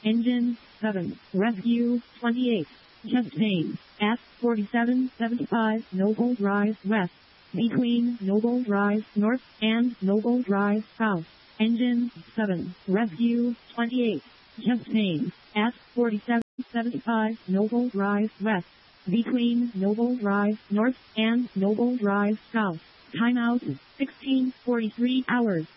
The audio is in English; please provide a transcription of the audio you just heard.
Engine 7, Rescue 28. Just name at 4775 Noble Drive West, between Noble Drive North and Noble Drive South. Engine 7, Rescue 28. Just name at 4775 Noble Drive West, between Noble Drive North and Noble Drive South. Timeout 16:43 hours.